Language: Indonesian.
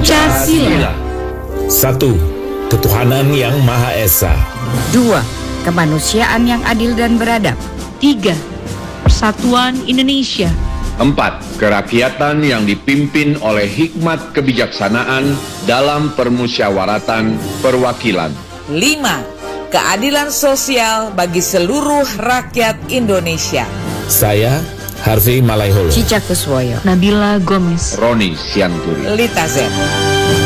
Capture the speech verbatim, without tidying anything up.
Pancasila. Satu, ketuhanan yang Maha Esa. Dua, kemanusiaan yang adil dan beradab. Tiga, persatuan Indonesia. Empat, kerakyatan yang dipimpin oleh hikmat kebijaksanaan dalam permusyawaratan perwakilan. Lima, keadilan sosial bagi seluruh rakyat Indonesia. Saya, Harvey Malaiholo. Cica Kuswoyo. Nabila Gomez. Roni Sianturi. Lita Z.